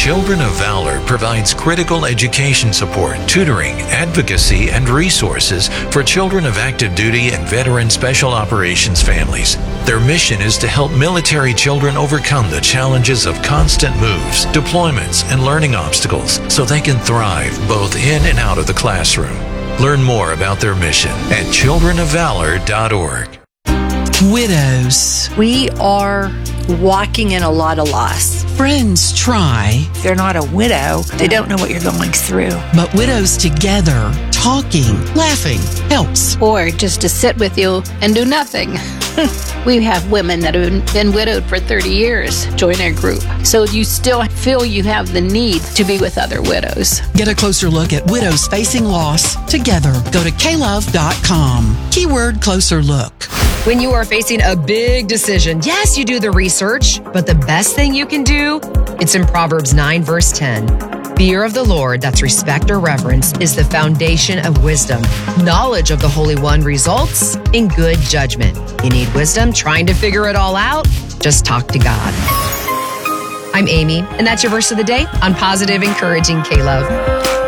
Children of Valor provides critical education support, tutoring, advocacy, and resources for children of active duty and veteran special operations families. Their mission is to help military children overcome the challenges of constant moves, deployments, and learning obstacles so they can thrive both in and out of the classroom. Learn more about their mission at childrenofvalor.org. Widows. We are walking in a lot of loss. Friends try. If they're not a widow, they don't know what you're going through. But widows together, talking, laughing, helps. Or just to sit with you and do nothing. We have women that have been widowed for 30 years join our group. So you still feel you have the need to be with other widows. Get a closer look at widows facing loss together. Go to klove.com. Keyword closer look. When you are facing a big decision, yes, you do the research, but the best thing you can do, it's in Proverbs 9, verse 10. Fear of the Lord, that's respect or reverence, is the foundation of wisdom. Knowledge of the Holy One results in good judgment. You need wisdom trying to figure it all out? Just talk to God. I'm Amy, and that's your verse of the day on Positive Encouraging K-Love.